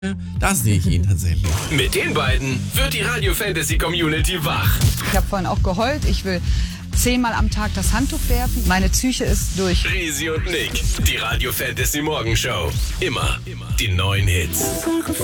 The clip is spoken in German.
Da sehe ich ihn tatsächlich. Mit den beiden wird die Radio Fantasy Community wach. Ich habe vorhin auch geheult. Ich will 10-mal am Tag das Handtuch werfen. Meine Psyche ist durch. Risi und Nick, die Radio Fantasy Morgenshow. Immer die neuen Hits.